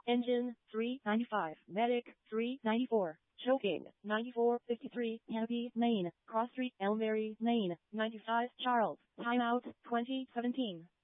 Engine, 395. Medic, 394. Choking, 9453. Happy, Maine. Cross Street, Elmbury, Maine. 95. Charles. Timeout, 2017.